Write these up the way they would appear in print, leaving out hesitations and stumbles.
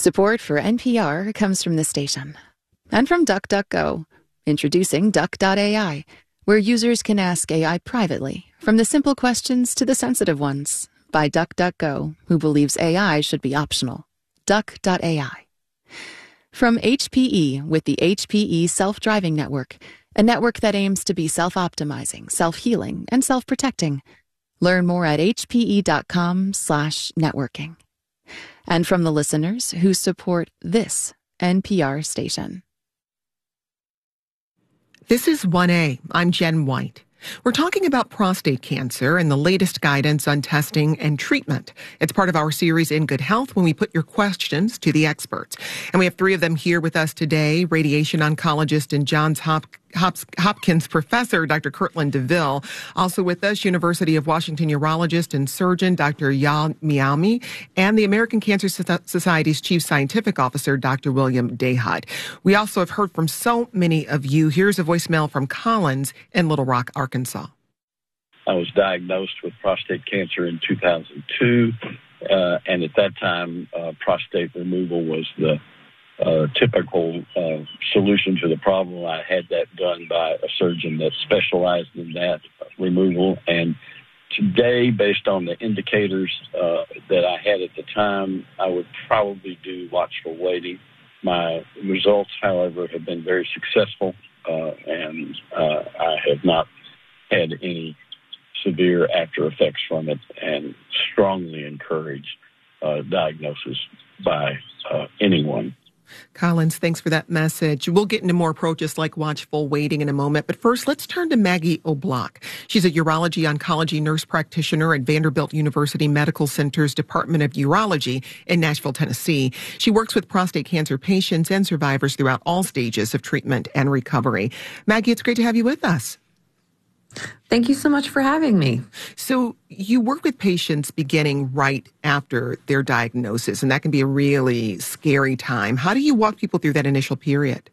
Support for NPR comes from this station and from DuckDuckGo, introducing Duck.ai, where users can ask AI privately, from the simple questions to the sensitive ones, by DuckDuckGo, who believes AI should be optional. Duck.ai. From HPE with the HPE Self-Driving Network, a network that aims to be self-optimizing, self-healing, and self-protecting. Learn more at hpe.com/networking. And from the listeners who support this NPR station. This is 1A. I'm Jen White. We're talking about prostate cancer and the latest guidance on testing and treatment. It's part of our series In Good Health when we put your questions to the experts. And we have three of them here with us today. Radiation oncologist and Johns Hopkins professor, Dr. Kirtland DeVille. Also with us, University of Washington urologist and surgeon, Dr. Yal Miami, and the American Cancer Society's chief scientific officer, Dr. William Dahut. We also have heard from so many of you. Here's a voicemail from Collins in Little Rock, Arkansas. I was diagnosed with prostate cancer in 2002, and at that time, prostate removal was the typical solution to the problem. I had that done by a surgeon that specialized in that removal, and today, based on the indicators that I had at the time, I would probably do watchful waiting. My results, however, have been very successful, and I have not had any severe after effects from it, and strongly encourage diagnosis by anyone. Collins, thanks for that message. We'll get into more approaches like watchful waiting in a moment. But first, let's turn to Maggie O'Block. She's a urology oncology nurse practitioner at Vanderbilt University Medical Center's Department of Urology in Nashville, Tennessee. She works with prostate cancer patients and survivors throughout all stages of treatment and recovery. Maggie, it's great to have you with us. Thank you so much for having me. So you work with patients beginning right after their diagnosis, and that can be a really scary time. How do you walk people through that initial period?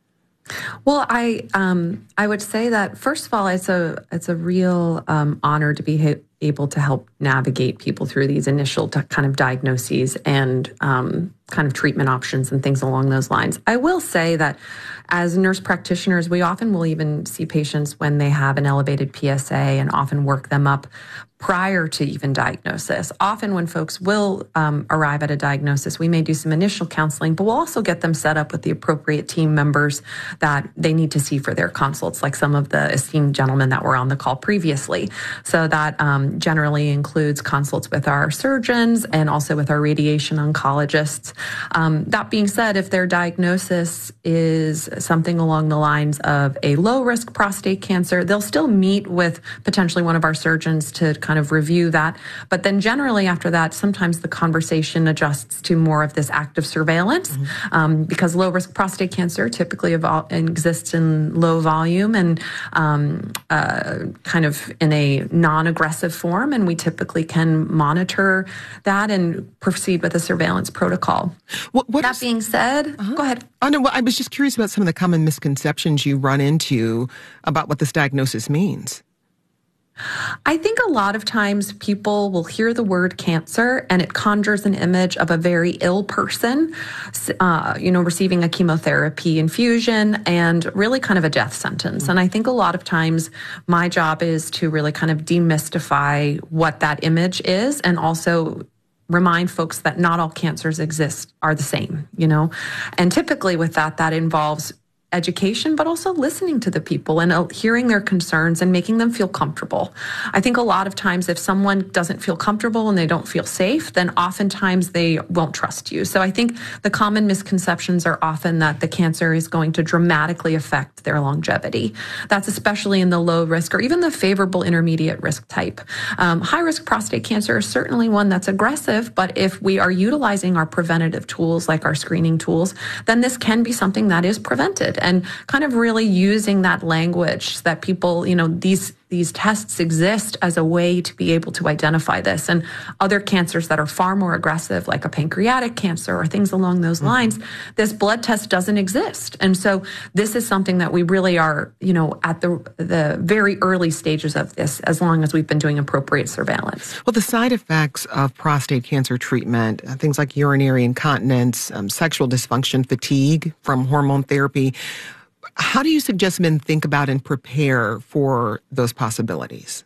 Well, I would say that, first of all, it's a real honor to be able to help navigate people through these initial kind of diagnoses and kind of treatment options and things along those lines. I will say that as nurse practitioners, we often will even see patients when they have an elevated PSA and often work them up prior to even diagnosis. Often when folks will arrive at a diagnosis, we may do some initial counseling, but we'll also get them set up with the appropriate team members that they need to see for their consults, like some of the esteemed gentlemen that were on the call previously. So that generally includes consults with our surgeons and also with our radiation oncologists. That being said, if their diagnosis is something along the lines of a low-risk prostate cancer, they'll still meet with potentially one of our surgeons to kind of review that. But then generally after that, sometimes the conversation adjusts to more of this active surveillance because low-risk prostate cancer typically exists in low volume and kind of in a non-aggressive form, and we typically can monitor that and proceed with a surveillance protocol. That being said, go ahead. Oh, no, well, I was just curious about some of the common misconceptions you run into about what this diagnosis means. I think a lot of times people will hear the word cancer and it conjures an image of a very ill person, receiving a chemotherapy infusion and really kind of a death sentence. And I think a lot of times my job is to really kind of demystify what that image is and also remind folks that not all cancers are the same, And typically with that involves education, but also listening to the people and hearing their concerns and making them feel comfortable. I think a lot of times if someone doesn't feel comfortable and they don't feel safe, then oftentimes they won't trust you. So I think the common misconceptions are often that the cancer is going to dramatically affect their longevity. That's especially in the low risk or even the favorable intermediate risk type. High risk prostate cancer is certainly one that's aggressive, but if we are utilizing our preventative tools like our screening tools, then this can be something that is prevented. And kind of really using that language that people, these these tests exist as a way to be able to identify this. And other cancers that are far more aggressive, like a pancreatic cancer or things along those lines, this blood test doesn't exist. And so this is something that we really are, at the very early stages of this, as long as we've been doing appropriate surveillance. Well, the side effects of prostate cancer treatment, things like urinary incontinence, sexual dysfunction, fatigue from hormone therapy, how do you suggest men think about and prepare for those possibilities?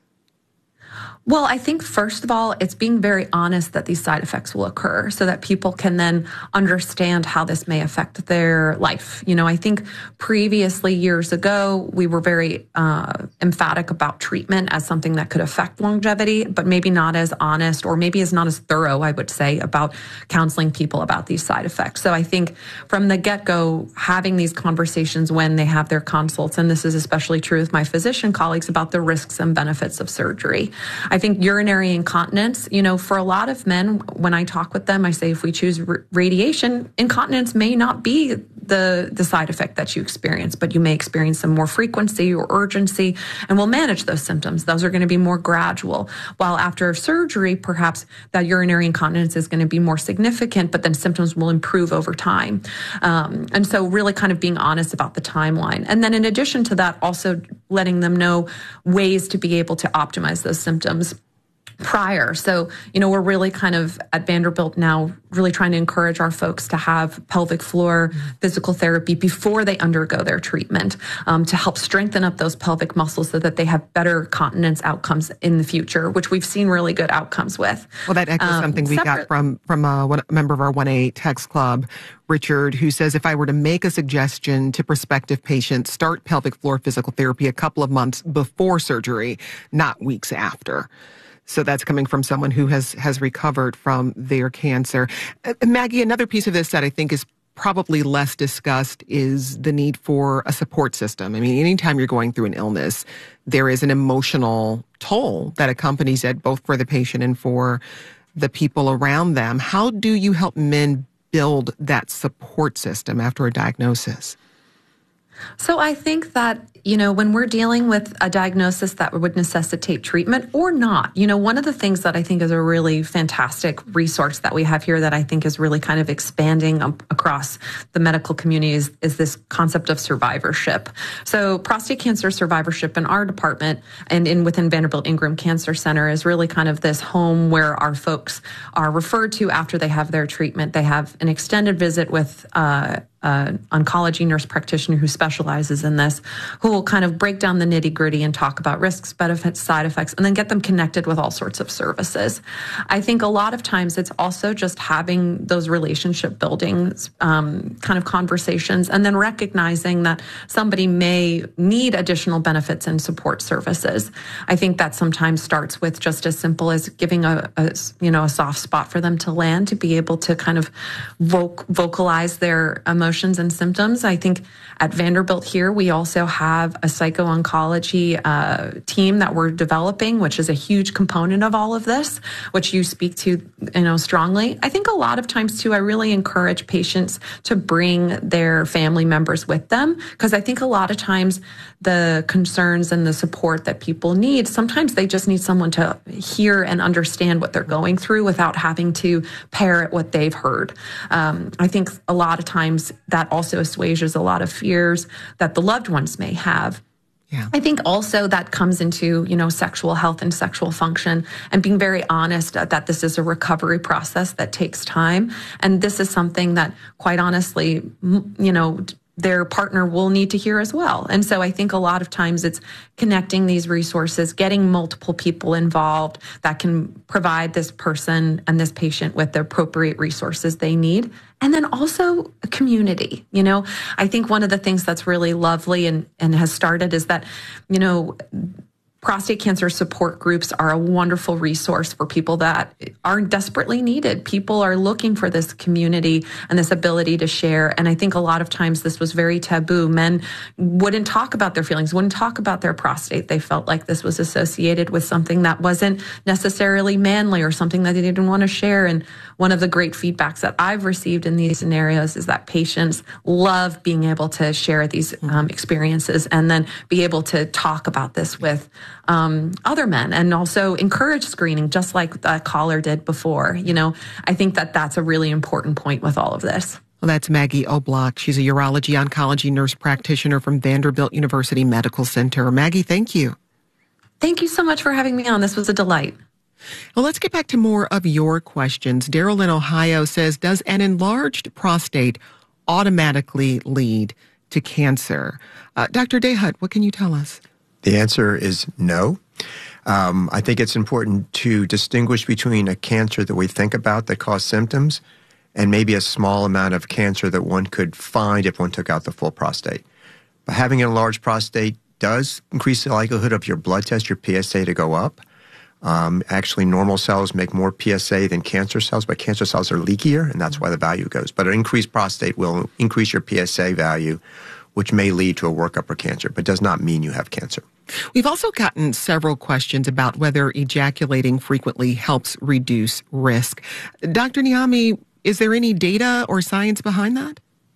Well, I think, first of all, it's being very honest that these side effects will occur so that people can then understand how this may affect their life. I think previously, years ago, we were very emphatic about treatment as something that could affect longevity, but maybe not as honest, or maybe is not as thorough, I would say, about counseling people about these side effects. So I think from the get-go, having these conversations when they have their consults, and this is especially true with my physician colleagues, about the risks and benefits of surgery. I think urinary incontinence, for a lot of men, when I talk with them, I say if we choose radiation, incontinence may not be the side effect that you experience, but you may experience some more frequency or urgency, and we'll manage those symptoms. Those are going to be more gradual. While after surgery, perhaps that urinary incontinence is going to be more significant, but then symptoms will improve over time. And so really kind of being honest about the timeline. And then in addition to that, also letting them know ways to be able to optimize those symptoms prior. So, we're really kind of at Vanderbilt now really trying to encourage our folks to have pelvic floor physical therapy before they undergo their treatment, to help strengthen up those pelvic muscles so that they have better continence outcomes in the future, which we've seen really good outcomes with. Well, that echoes something we got from a member of our 1A text club, Richard, who says, if I were to make a suggestion to prospective patients, start pelvic floor physical therapy a couple of months before surgery, not weeks after. So that's coming from someone who has recovered from their cancer. Maggie, another piece of this that I think is probably less discussed is the need for a support system. I mean, anytime you're going through an illness, there is an emotional toll that accompanies it, both for the patient and for the people around them. How do you help men build that support system after a diagnosis? So I think that, when we're dealing with a diagnosis that would necessitate treatment or not, one of the things that I think is a really fantastic resource that we have here that I think is really kind of expanding across the medical community is this concept of survivorship. So prostate cancer survivorship in our department and within Vanderbilt Ingram Cancer Center is really kind of this home where our folks are referred to after they have their treatment. They have an extended visit with oncology nurse practitioner who specializes in this, who will kind of break down the nitty gritty and talk about risks, benefits, side effects, and then get them connected with all sorts of services. I think a lot of times it's also just having those relationship building kind of conversations, and then recognizing that somebody may need additional benefits and support services. I think that sometimes starts with just as simple as giving a soft spot for them to land, to be able to kind of vocalize their emotions and symptoms. I think at Vanderbilt here, we also have a psycho-oncology team that we're developing, which is a huge component of all of this, which you speak to, strongly. I think a lot of times too, I really encourage patients to bring their family members with them, because I think a lot of times the concerns and the support that people need, sometimes they just need someone to hear and understand what they're going through without having to parrot what they've heard. I think a lot of times that also assuages a lot of fears that the loved ones may have. Yeah. I think also that comes into, sexual health and sexual function, and being very honest that this is a recovery process that takes time. And this is something that, quite honestly, their partner will need to hear as well. And so I think a lot of times it's connecting these resources, getting multiple people involved that can provide this person and this patient with the appropriate resources they need. And then also a community. I think one of the things that's really lovely and has started is that, prostate cancer support groups are a wonderful resource for people that are desperately needed. People are looking for this community and this ability to share. And I think a lot of times this was very taboo. Men wouldn't talk about their feelings, wouldn't talk about their prostate. They felt like this was associated with something that wasn't necessarily manly or something that they didn't want to share. And one of the great feedbacks that I've received in these scenarios is that patients love being able to share these experiences and then be able to talk about this with other men, and also encourage screening, just like the caller did before. I think that that's a really important point with all of this. Well, that's Maggie Oblock. She's a urology oncology nurse practitioner from Vanderbilt University Medical Center. Maggie, thank you. Thank you so much for having me on. This was a delight. Well, let's get back to more of your questions. Daryl in Ohio says, does an enlarged prostate automatically lead to cancer? Dr. Dehut, what can you tell us? The answer is no. I think it's important to distinguish between a cancer that we think about that causes symptoms and maybe a small amount of cancer that one could find if one took out the full prostate. But having an enlarged prostate does increase the likelihood of your blood test, your PSA, to go up. Actually, normal cells make more PSA than cancer cells, but cancer cells are leakier, and that's why the value goes. But an increased prostate will increase your PSA value, which may lead to a workup for cancer, but does not mean you have cancer. We've also gotten several questions about whether ejaculating frequently helps reduce risk. Dr. Niami, is there any data or science behind that?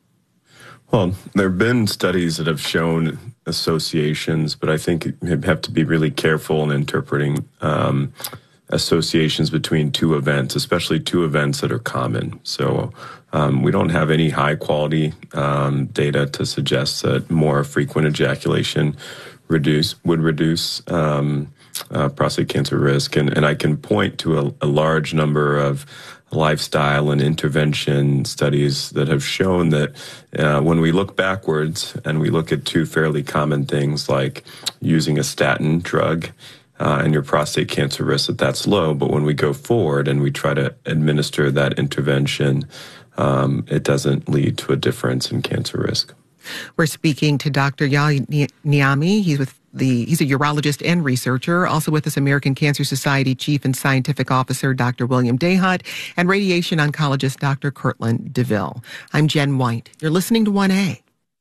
Well, there have been studies that have shown associations, but I think you have to be really careful in interpreting associations between two events, especially two events that are common. So we don't have any high-quality data to suggest that more frequent ejaculation would reduce prostate cancer risk. And I can point to a large number of lifestyle and intervention studies that have shown that when we look backwards and we look at two fairly common things like using a statin drug and your prostate cancer risk, that's low. But when we go forward and we try to administer that intervention, it doesn't lead to a difference in cancer risk. We're speaking to Dr. Yali Niami. He's a urologist and researcher. Also with us, American Cancer Society Chief and Scientific Officer Dr. William Dehut, and radiation oncologist Dr. Kirtland DeVille. I'm Jen White. You're listening to 1A.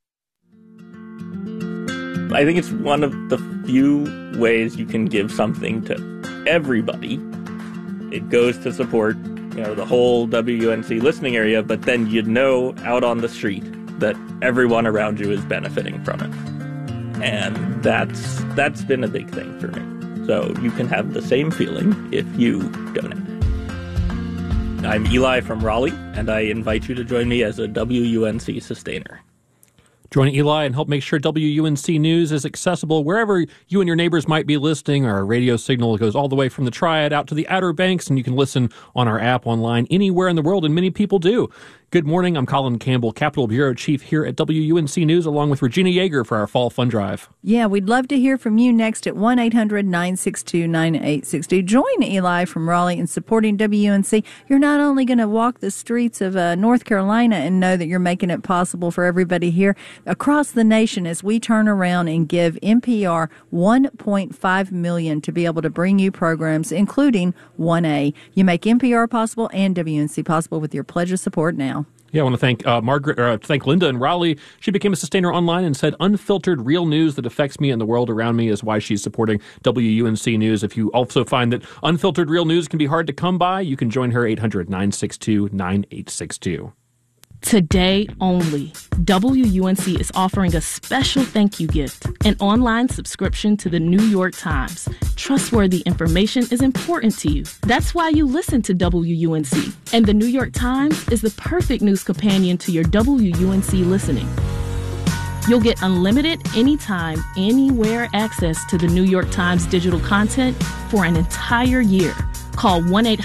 I think it's one of the few ways you can give something to everybody. It goes to support, the whole WUNC listening area, but then out on the street that everyone around you is benefiting from it. And that's been a big thing for me. So you can have the same feeling if you donate. I'm Eli from Raleigh, and I invite you to join me as a WUNC sustainer. Join Eli and help make sure WUNC News is accessible wherever you and your neighbors might be listening. Our radio signal goes all the way from the Triad out to the Outer Banks, and you can listen on our app online anywhere in the world, and many people do. Good morning. I'm Colin Campbell, Capitol Bureau Chief here at WUNC News, along with Regina Yeager for our Fall Fund Drive. Yeah, we'd love to hear from you next at 1-800-962-9862. Join Eli from Raleigh in supporting WUNC. You're not only going to walk the streets of North Carolina and know that you're making it possible for everybody here across the nation as we turn around and give NPR $1.5 million to be able to bring you programs, including 1A. You make NPR possible and WUNC possible with your pledge of support now. Yeah, I want to thank thank Linda in Raleigh. She became a sustainer online and said, unfiltered real news that affects me and the world around me is why she's supporting WUNC News. If you also find that unfiltered real news can be hard to come by, you can join her 800-962-9862. Today only, WUNC is offering a special thank you gift, an online subscription to the New York Times. Trustworthy information is important to you. That's why you listen to WUNC. And the New York Times is the perfect news companion to your WUNC listening. You'll get unlimited, anytime, anywhere access to the New York Times digital content for an entire year. Call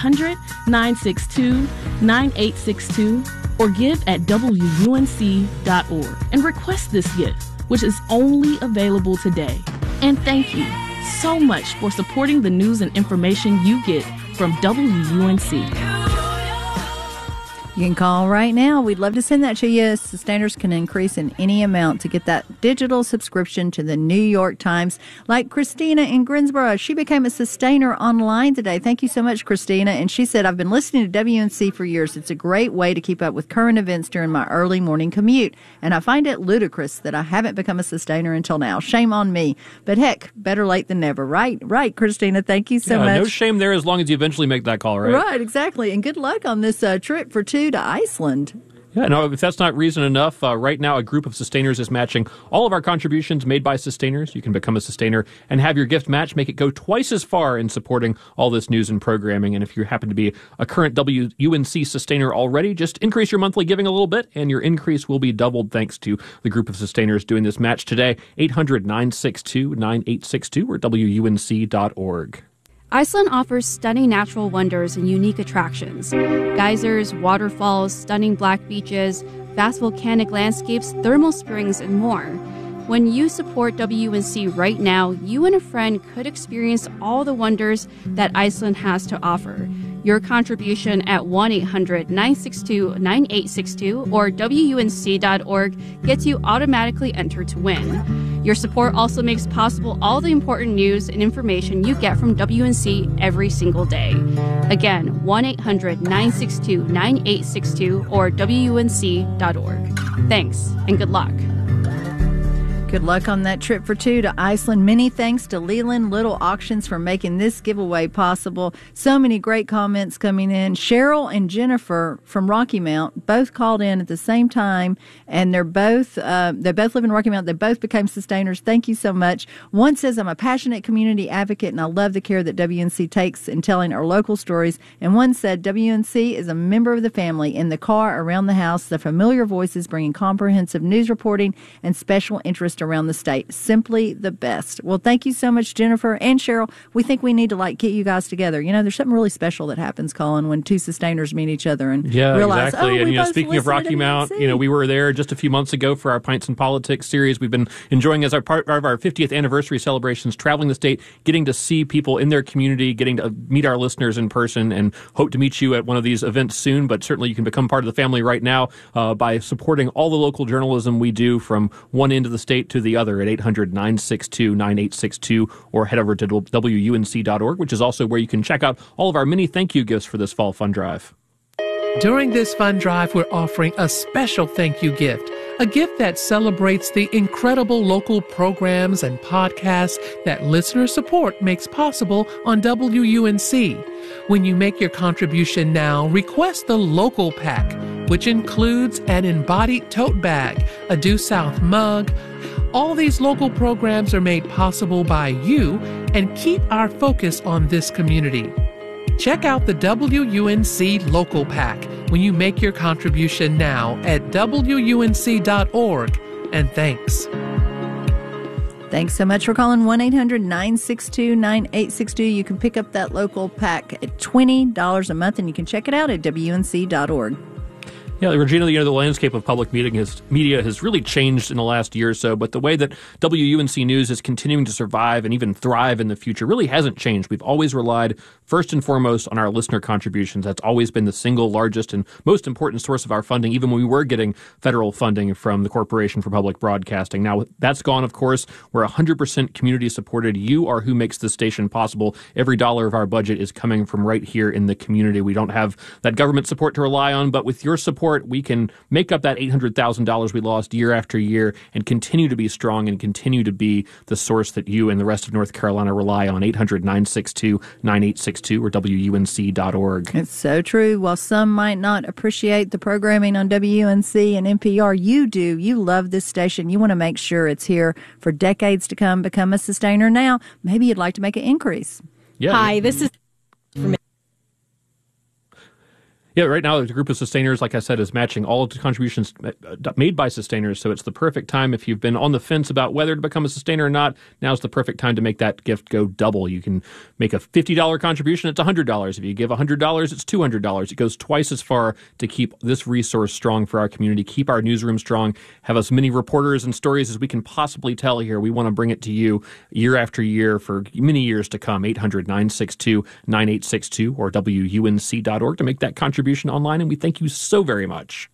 1-800-962-9862 or give at WUNC.org and request this gift, which is only available today. And thank you so much for supporting the news and information you get from WUNC. You can call right now. We'd love to send that to you. Sustainers can increase in any amount to get that digital subscription to the New York Times. Like Christina in Greensboro, she became a sustainer online today. Thank you so much, Christina. And she said, I've been listening to WUNC for years. It's a great way to keep up with current events during my early morning commute. And I find it ludicrous that I haven't become a sustainer until now. Shame on me. But heck, better late than never. Right, Christina. Thank you so much. No shame there as long as you eventually make that call, right? Right, exactly. And good luck on this trip for two to Iceland. Yeah, no, if that's not reason enough, right now a group of sustainers is matching all of our contributions made by sustainers. You can become a sustainer and have your gift match, make it go twice as far in supporting all this news and programming. And if you happen to be a current WUNC sustainer already, just increase your monthly giving a little bit, and your increase will be doubled thanks to the group of sustainers doing this match today. 800-962-9862 or WUNC.org. Iceland offers stunning natural wonders and unique attractions. Geysers, waterfalls, stunning black beaches, vast volcanic landscapes, thermal springs, and more. When you support WUNC right now, you and a friend could experience all the wonders that Iceland has to offer. Your contribution at 1-800-962-9862 or WUNC.org gets you automatically entered to win. Your support also makes possible all the important news and information you get from WUNC every single day. Again, 1-800-962-9862 or WUNC.org. Thanks and good luck. Good luck on that trip for two to Iceland. Many thanks to Leland Little Auctions for making this giveaway possible. So many great comments coming in. Cheryl and Jennifer from Rocky Mount both called in at the same time, and they both live in Rocky Mount. They both became sustainers. Thank you so much. One says, I'm a passionate community advocate, and I love the care that WUNC takes in telling our local stories. And one said, WUNC is a member of the family. In the car, around the house, the familiar voices bringing comprehensive news reporting and special interest around the state. Simply the best. Well, thank you so much, Jennifer and Cheryl. We think we need to get you guys together. You know, there's something really special that happens, Colin, when two sustainers meet each other and realize, exactly. And speaking of Rocky Mount, we were there just a few months ago for our Pints and Politics series. We've been enjoying as part of our 50th anniversary celebrations, traveling the state, getting to see people in their community, getting to meet our listeners in person, and hope to meet you at one of these events soon. But certainly you can become part of the family right now by supporting all the local journalism we do from one end of the state to the other at 800-962-9862 or head over to WUNC.org, which is also where you can check out all of our many thank you gifts for this fall fund drive. During this fund drive, we're offering a special thank you gift, a gift that celebrates the incredible local programs and podcasts that listener support makes possible on WUNC. When you make your contribution now, request the local pack, which includes an embodied tote bag, a Due South mug. All these local programs are made possible by you and keep our focus on this community. Check out the WUNC Local Pack when you make your contribution now at WUNC.org. And thanks. Thanks so much for calling 1-800-962-9862. You can pick up that local pack at $20 a month, and you can check it out at WUNC.org. Yeah, Regina, the landscape of public media has really changed in the last year or so, but the way that WUNC News is continuing to survive and even thrive in the future really hasn't changed. We've always relied first and foremost on our listener contributions. That's always been the single largest and most important source of our funding, even when we were getting federal funding from the Corporation for Public Broadcasting. Now, that's gone, of course. We're 100% community supported. You are who makes this station possible. Every dollar of our budget is coming from right here in the community. We don't have that government support to rely on, but with your support, we can make up that $800,000 we lost year after year and continue to be strong and continue to be the source that you and the rest of North Carolina rely on. 800-962-9862 or WUNC.org. It's so true. While some might not appreciate the programming on WUNC and NPR, you do. You love this station. You want to make sure it's here for decades to come. Become a sustainer now. Maybe you'd like to make an increase. Yeah. Hi, this is... Yeah, right now, the group of sustainers, like I said, is matching all of the contributions made by sustainers. So it's the perfect time. If you've been on the fence about whether to become a sustainer or not, now's the perfect time to make that gift go double. You can make a $50 contribution. It's $100. If you give $100, it's $200. It goes twice as far to keep this resource strong for our community, keep our newsroom strong, have as many reporters and stories as we can possibly tell here. We want to bring it to you year after year for many years to come. 800-962-9862 or WUNC.org to make that contribution online, and we thank you so very much.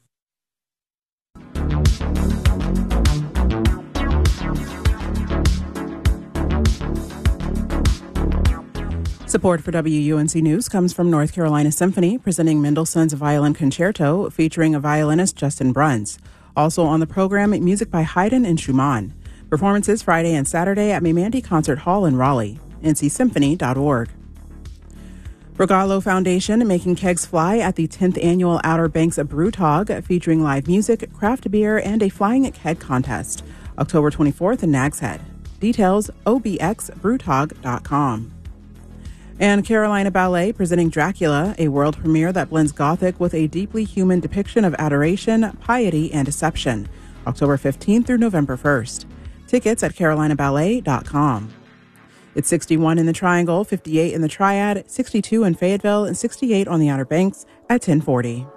Support for WUNC News comes from North Carolina Symphony, presenting Mendelssohn's Violin Concerto, featuring a violinist, Justin Bruns. Also on the program, music by Haydn and Schumann. Performances Friday and Saturday at Mamandi Concert Hall in Raleigh. NCSymphony.org. Rogallo Foundation making kegs fly at the 10th annual Outer Banks Brewtog, featuring live music, craft beer, and a flying keg contest. October 24th in Nags Head. Details, obxbrewtog.com. And Carolina Ballet presenting Dracula, a world premiere that blends Gothic with a deeply human depiction of adoration, piety, and deception. October 15th through November 1st. Tickets at carolinaballet.com. It's 61 in the Triangle, 58 in the Triad, 62 in Fayetteville, and 68 on the Outer Banks at 1040.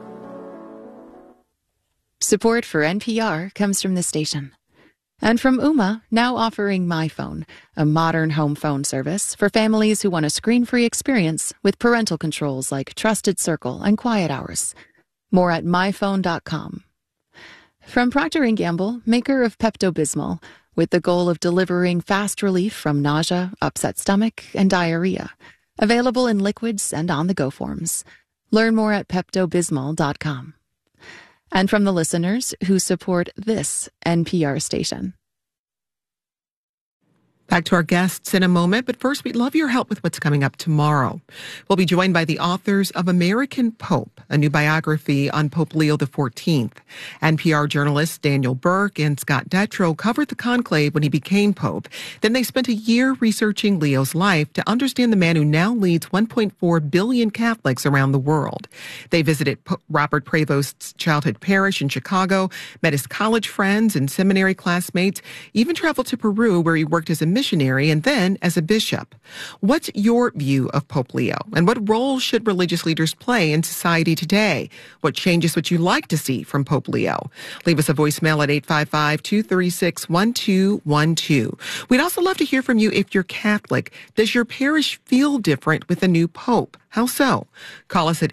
Support for NPR comes from the station. And from Ooma, now offering MyPhone, a modern home phone service for families who want a screen-free experience with parental controls like Trusted Circle and Quiet Hours. More at myphone.com. From Procter & Gamble, maker of Pepto-Bismol, with the goal of delivering fast relief from nausea, upset stomach, and diarrhea. Available in liquids and on-the-go forms. Learn more at peptobismol.com. And from the listeners who support this NPR station. Back to our guests in a moment, but first we'd love your help with what's coming up tomorrow. We'll be joined by the authors of American Pope, a new biography on Pope Leo XIV. NPR journalists Daniel Burke and Scott Detrow covered the conclave when he became Pope. Then they spent a year researching Leo's life to understand the man who now leads 1.4 billion Catholics around the world. They visited Robert Prevost's childhood parish in Chicago, met his college friends and seminary classmates, even traveled to Peru where he worked as a missionary and then as a bishop. What's your view of Pope Leo, and what role should religious leaders play in society today? What changes would you like to see from Pope Leo? Leave us a voicemail at 855-236-1212. We'd also love to hear from you if you're Catholic. Does your parish feel different with a new pope? How so? Call us at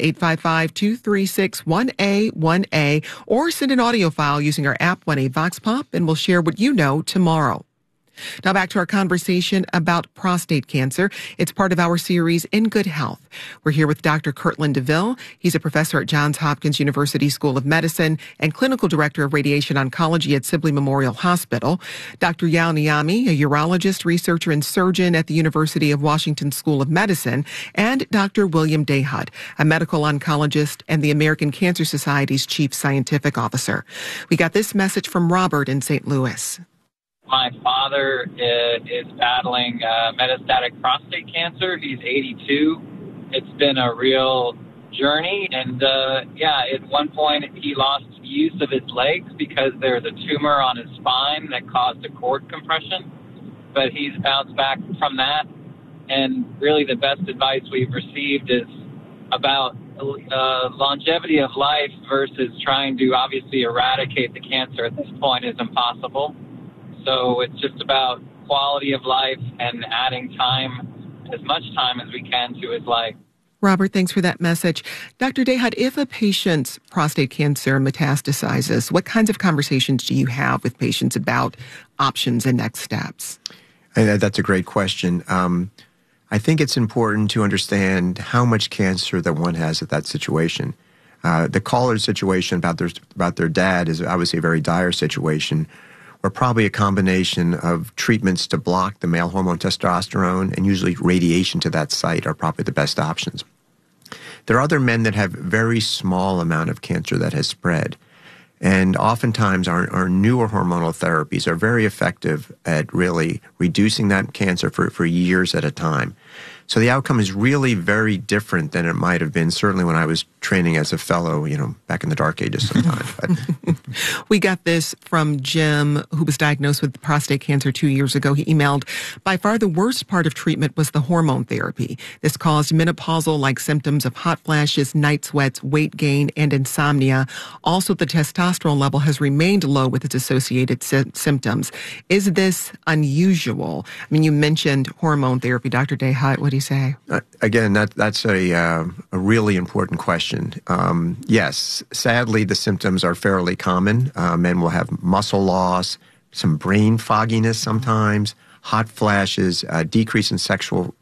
855-236-1A1A or send an audio file using our app 1A Vox Pop, and we'll share what you know tomorrow. Now back to our conversation about prostate cancer. It's part of our series In Good Health. We're here with Dr. Kirtland DeVille. He's a professor at Johns Hopkins University School of Medicine and clinical director of radiation oncology at Sibley Memorial Hospital. Dr. Yao Niyami, a urologist, researcher, and surgeon at the University of Washington School of Medicine, and Dr. William Dahut, a medical oncologist and the American Cancer Society's chief scientific officer. We got this message from Robert in St. Louis. My father is battling metastatic prostate cancer. He's 82. It's been a real journey. And, at one point he lost use of his legs because there's a tumor on his spine that caused a cord compression. But he's bounced back from that. And really the best advice we've received is about longevity of life versus trying to obviously eradicate the cancer at this point is impossible. So it's just about quality of life and adding time, as much time as we can to his life. Robert, thanks for that message. Dr. Dahut, if a patient's prostate cancer metastasizes, what kinds of conversations do you have with patients about options and next steps? That's a great question. I think it's important to understand how much cancer that one has at that situation. The caller's situation about their dad is obviously a very dire situation, or probably a combination of treatments to block the male hormone testosterone, and usually radiation to that site are probably the best options. There are other men that have very small amount of cancer that has spread, and oftentimes our newer hormonal therapies are very effective at really reducing that cancer for years at a time. So the outcome is really very different than it might have been, certainly when I was training as a fellow, back in the dark ages sometime. We got this from Jim, who was diagnosed with prostate cancer 2 years ago. He emailed, by far the worst part of treatment was the hormone therapy. This caused menopausal-like symptoms of hot flashes, night sweats, weight gain, and insomnia. Also, the testosterone level has remained low with its associated symptoms. Is this unusual? I mean, you mentioned hormone therapy. Dr. Dahut, what do you say? Again, that's a really important question. Yes, sadly, the symptoms are fairly common. Men will have muscle loss, some brain fogginess sometimes, hot flashes, decrease in sexual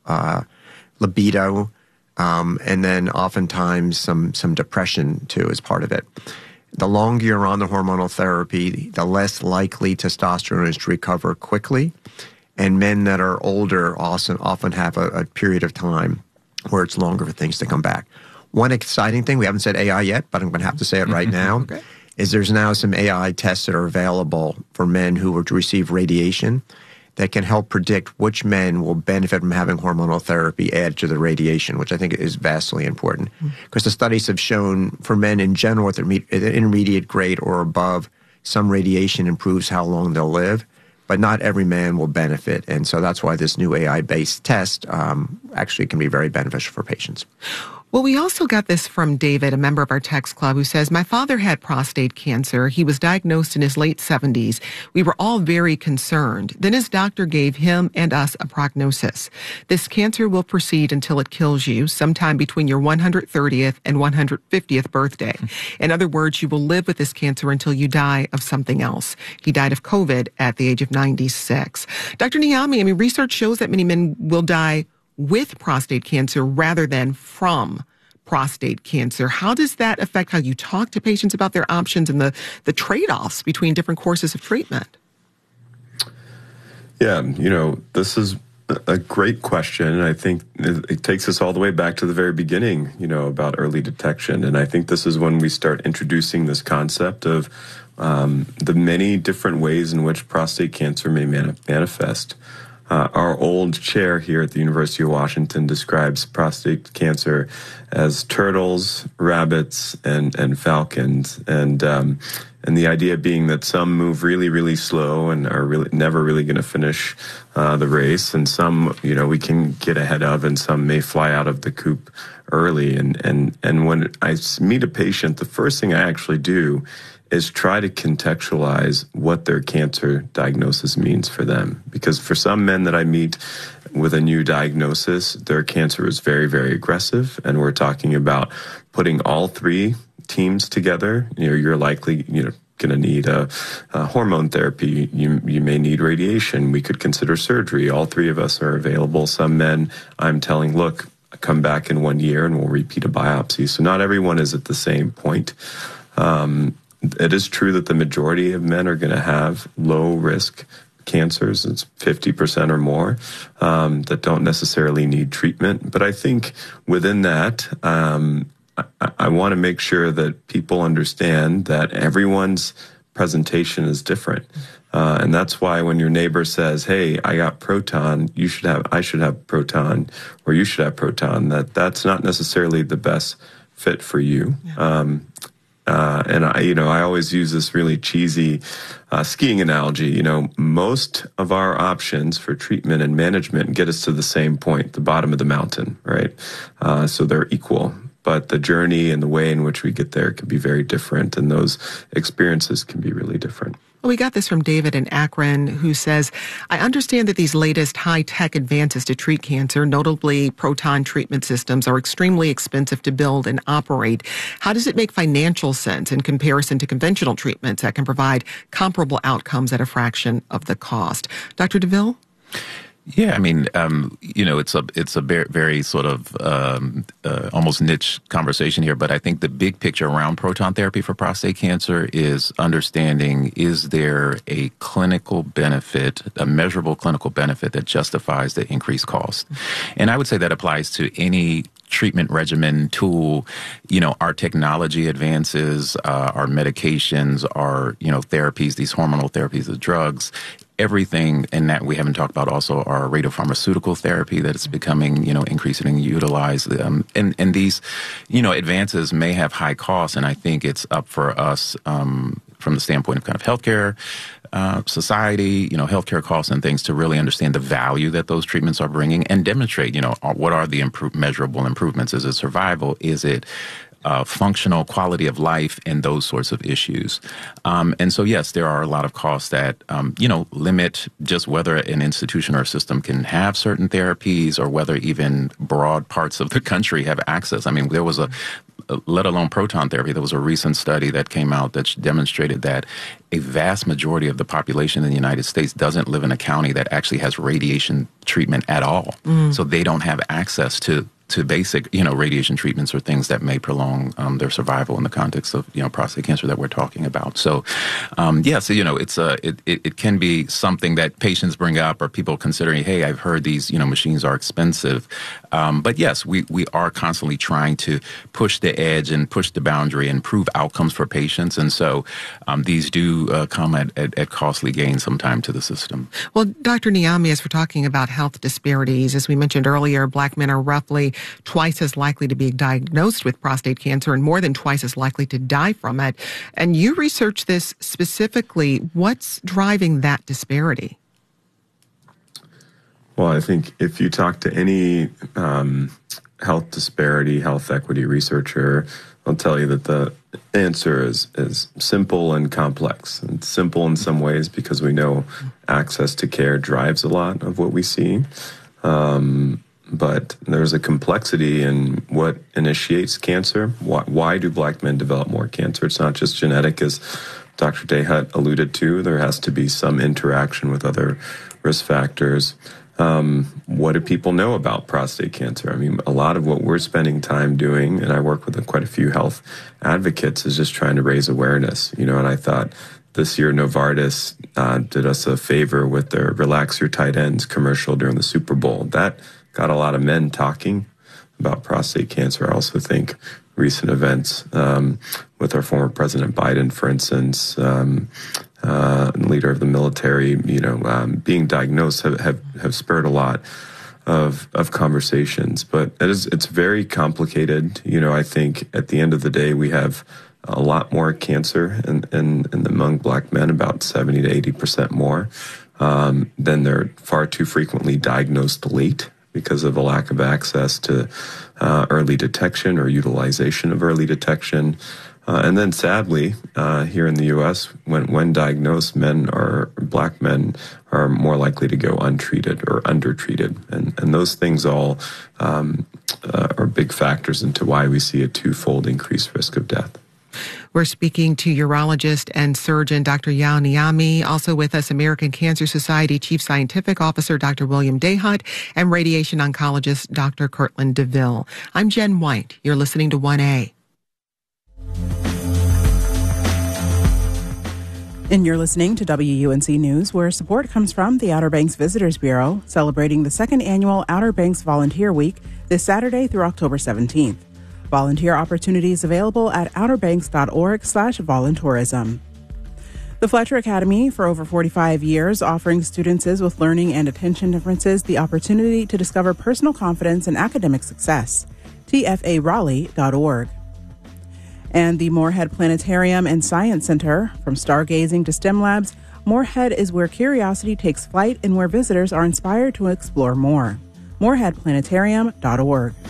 libido, and then oftentimes some depression too as part of it. The longer you're on the hormonal therapy, the less likely testosterone is to recover quickly. And men that are older also often have a period of time where it's longer for things to come back. One exciting thing, we haven't said AI yet, but I'm going to have to say it right now, is there's now some AI tests that are available for men who were to receive radiation that can help predict which men will benefit from having hormonal therapy added to the radiation, which I think is vastly important. Because the studies have shown for men in general with intermediate grade or above, some radiation improves how long they'll live, but not every man will benefit. And so that's why this new AI-based test actually can be very beneficial for patients. Well, we also got this from David, a member of our text club, who says, my father had prostate cancer. He was diagnosed in his late 70s. We were all very concerned. Then his doctor gave him and us a prognosis. This cancer will proceed until it kills you sometime between your 130th and 150th birthday. In other words, you will live with this cancer until you die of something else. He died of COVID at the age of 96. Dr. Niami, research shows that many men will die with prostate cancer rather than from prostate cancer. How does that affect how you talk to patients about their options and the trade-offs between different courses of treatment? Yeah, this is a great question. And I think it takes us all the way back to the very beginning, about early detection. And I think this is when we start introducing this concept of the many different ways in which prostate cancer may manifest. Our old chair here at the University of Washington describes prostate cancer as turtles, rabbits, and falcons, and the idea being that some move really, really slow and are never really going to finish the race, and some, we can get ahead of, and some may fly out of the coop early. And when I meet a patient, the first thing I actually do is try to contextualize what their cancer diagnosis means for them. Because for some men that I meet with a new diagnosis, their cancer is very, very aggressive. And we're talking about putting all three teams together. You're likely, going to need a hormone therapy. You may need radiation. We could consider surgery. All three of us are available. Some men I'm telling, look, come back in 1 year and we'll repeat a biopsy. So not everyone is at the same point. It is true that the majority of men are going to have low-risk cancers. It's 50% or more that don't necessarily need treatment. But I think within that, I want to make sure that people understand that everyone's presentation is different. And that's why when your neighbor says, hey, I got proton, I should have proton, or you should have proton, that's not necessarily the best fit for you. And I always use this really cheesy skiing analogy. Most of our options for treatment and management get us to the same point, the bottom of the mountain, right? So they're equal, but the journey and the way in which we get there can be very different, and those experiences can be really different. Well, we got this from David in Akron, who says, I understand that these latest high-tech advances to treat cancer, notably proton treatment systems, are extremely expensive to build and operate. How does it make financial sense in comparison to conventional treatments that can provide comparable outcomes at a fraction of the cost? Dr. DeVille? Yeah, it's a very sort of almost niche conversation here, but I think the big picture around proton therapy for prostate cancer is understanding, is there a clinical benefit, a measurable clinical benefit that justifies the increased cost? And I would say that applies to any treatment regimen, tool. Our technology advances, our medications, our, therapies, these hormonal therapies, the drugs, everything, and that we haven't talked about also our radiopharmaceutical therapy that is becoming, increasingly utilized. And these, advances may have high costs, and I think it's up for us from the standpoint of kind of healthcare, society, healthcare costs and things to really understand the value that those treatments are bringing and demonstrate, what are the measurable improvements? Is it survival? Is it functional quality of life and those sorts of issues. And so, yes, there are a lot of costs that, limit just whether an institution or a system can have certain therapies or whether even broad parts of the country have access. There was let alone proton therapy, there was a recent study that came out that demonstrated that a vast majority of the population in the United States doesn't live in a county that actually has radiation treatment at all. So they don't have access to to basic, radiation treatments or things that may prolong their survival in the context of, prostate cancer that we're talking about. So, it can be something that patients bring up or people considering, hey, I've heard these, machines are expensive. But yes, we are constantly trying to push the edge and push the boundary and improve outcomes for patients. And so these do come at costly gain sometime to the system. Well, Dr. Niami, as we're talking about health disparities, as we mentioned earlier, Black men are roughly twice as likely to be diagnosed with prostate cancer and more than twice as likely to die from it. And you research this specifically. What's driving that disparity? Well, I think if you talk to any health disparity, health equity researcher, they'll tell you that the answer is simple and complex. It's simple in some ways because we know access to care drives a lot of what we see. But there's a complexity in what initiates cancer. Why do Black men develop more cancer? It's not just genetic, as Dr. Dayhut alluded to. There has to be some interaction with other risk factors. What do people know about prostate cancer? I mean, a lot of what we're spending time doing, and I work with quite a few health advocates, is just trying to raise awareness. And I thought this year Novartis did us a favor with their Relax Your Tight Ends commercial during the Super Bowl. That got a lot of men talking about prostate cancer. I also think recent events with our former President Biden, for instance, leader of the military, being diagnosed have spurred a lot of conversations. But it's very complicated. I think at the end of the day, we have a lot more cancer among Black men, about 70 to 80% more. Then they're far too frequently diagnosed late because of a lack of access to early detection or utilization of early detection. And then sadly, here in the U.S., when diagnosed, Black men are more likely to go untreated or undertreated. And those things all are big factors into why we see a twofold increased risk of death. We're speaking to urologist and surgeon Dr. Yao Niami, also with us American Cancer Society Chief Scientific Officer Dr. William Dayhut, and radiation oncologist Dr. Kirtland DeVille. I'm Jen White. You're listening to 1A. And you're listening to WUNC News, where support comes from the Outer Banks Visitors Bureau, celebrating the second annual Outer Banks Volunteer Week this Saturday through October 17th. Volunteer opportunities available at outerbanks.org/voluntourism. The Fletcher Academy, for over 45 years, offering students with learning and attention differences the opportunity to discover personal confidence and academic success. TFARaleigh.org. And the Moorhead Planetarium and Science Center, from stargazing to STEM labs, Moorhead is where curiosity takes flight and where visitors are inspired to explore more. moorheadplanetarium.org.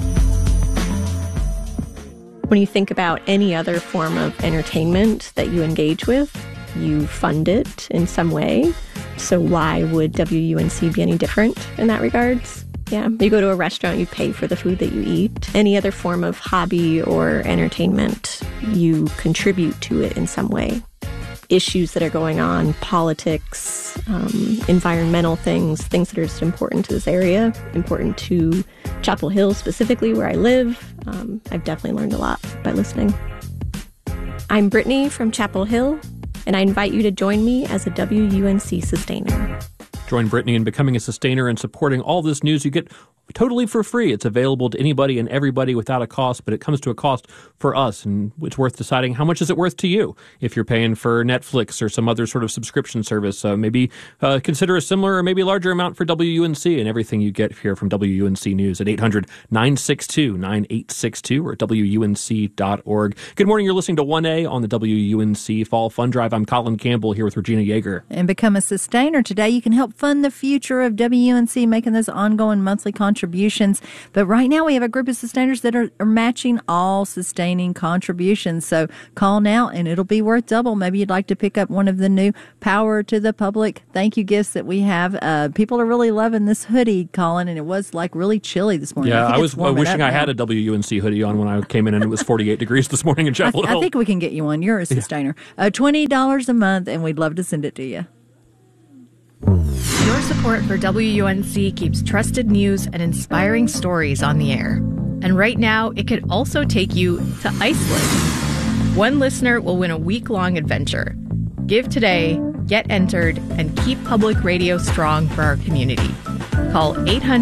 When you think about any other form of entertainment that you engage with, you fund it in some way. So why would WUNC be any different in that regards? Yeah, you go to a restaurant, you pay for the food that you eat. Any other form of hobby or entertainment, you contribute to it in some way. Issues that are going on, politics, environmental things that are just important to this area, important to Chapel Hill specifically, where I live. I've definitely learned a lot by listening. I'm Brittany from Chapel Hill, and I invite you to join me as a WUNC sustainer. Join Brittany in becoming a sustainer and supporting all this news you get totally for free. It's available to anybody and everybody without a cost, but it comes to a cost for us, and it's worth deciding how much is it worth to you. If you're paying for Netflix or some other sort of subscription service, maybe consider a similar or maybe larger amount for WUNC and everything you get here from WUNC News at 800-962-9862 or WUNC.org. Good morning. You're listening to 1A on the WUNC Fall Fun Drive. I'm Colin Campbell here with Regina Yeager. And become a sustainer today. You can help fund the future of WUNC, making those ongoing monthly contributions. But right now we have a group of sustainers that are matching all sustaining contributions. So call now and it'll be worth double. Maybe you'd like to pick up one of the new Power to the Public thank you gifts that we have. People are really loving this hoodie, Colin, and it was like really chilly this morning. Yeah, I was wishing I had a WUNC hoodie on when I came in, and it was 48 degrees this morning in Chapel Hill. I think we can get you one. You're a sustainer. $20 a month, and we'd love to send it to you. Your support for WUNC keeps trusted news and inspiring stories on the air. And right now, it could also take you to Iceland. One listener will win a week-long adventure. Give today, get entered, and keep public radio strong for our community. Call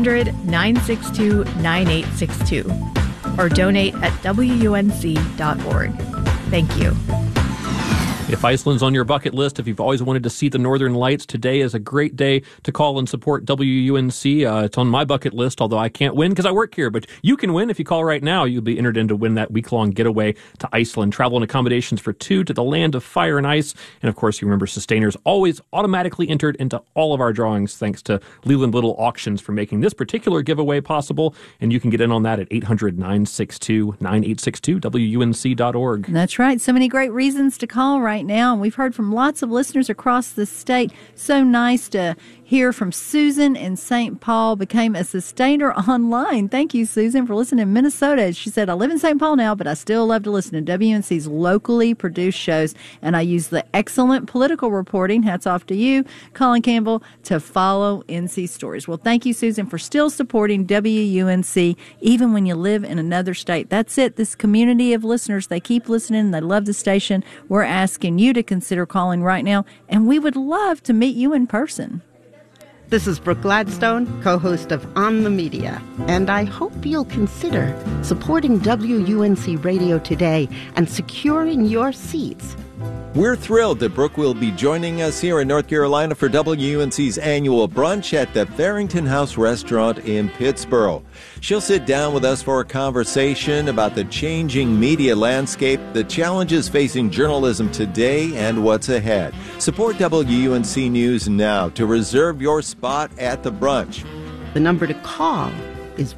800-962-9862 or donate at WUNC.org. Thank you. If Iceland's on your bucket list, if you've always wanted to see the Northern Lights, today is a great day to call and support WUNC. It's on my bucket list, although I can't win because I work here. But you can win. If you call right now, you'll be entered in to win that week-long getaway to Iceland. Travel and accommodations for two to the land of fire and ice. And, of course, you remember Sustainers always automatically entered into all of our drawings thanks to Leland Little Auctions for making this particular giveaway possible. And you can get in on that at 800-962-9862, WUNC.org. That's right. So many great reasons to call right now, and we've heard from lots of listeners across the state. So nice to hear from Susan in St. Paul, became a sustainer online. Thank you, Susan, for listening in Minnesota. She said, I live in St. Paul now, but I still love to listen to WUNC's locally produced shows, and I use the excellent political reporting, hats off to you, Colin Campbell, to follow NC stories. Well, thank you, Susan, for still supporting WUNC, even when you live in another state. That's it. This community of listeners, they keep listening. They love the station. We're asking you to consider calling right now, and we would love to meet you in person. This is Brooke Gladstone, co-host of On the Media, and I hope you'll consider supporting WUNC Radio today and securing your seats. We're thrilled that Brooke will be joining us here in North Carolina for WUNC's annual brunch at the Farrington House Restaurant in Pittsboro. She'll sit down with us for a conversation about the changing media landscape, the challenges facing journalism today, and what's ahead. Support WUNC News now to reserve your spot at the brunch. The number to call is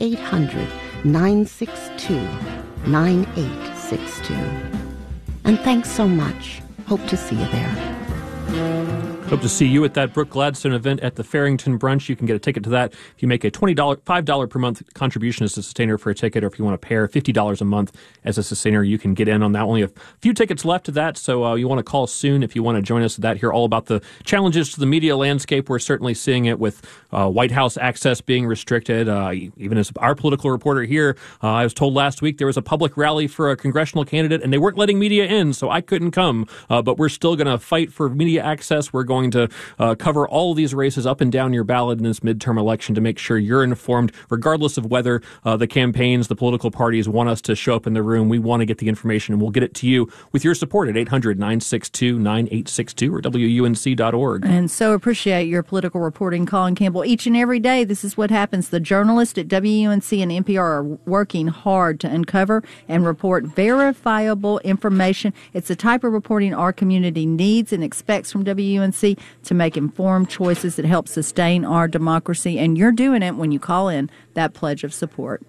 1-800-962-9862. And thanks so much. Hope to see you there. Hope to see you at that Brooke Gladstone event at the Farrington Brunch. You can get a ticket to that if you make a $5 per month contribution as a sustainer for a ticket, or if you want to pair $50 a month as a sustainer, you can get in on that. Only a few tickets left to that, so you want to call soon if you want to join us at that. Hear all about the challenges to the media landscape. We're certainly seeing it with White House access being restricted. Even as our political reporter here, I was told last week there was a public rally for a congressional candidate, and they weren't letting media in, so I couldn't come. But we're still going to fight for media access. We're going to cover all of these races up and down your ballot in this midterm election to make sure you're informed, regardless of whether the campaigns, the political parties want us to show up in the room. We want to get the information, and we'll get it to you with your support at 800-962-9862 or WUNC.org. And so appreciate your political reporting, Colin Campbell. Each and every day, this is what happens. The journalists at WUNC and NPR are working hard to uncover and report verifiable information. It's the type of reporting our community needs and expects from WUNC to make informed choices that help sustain our democracy. And you're doing it when you call in that pledge of support.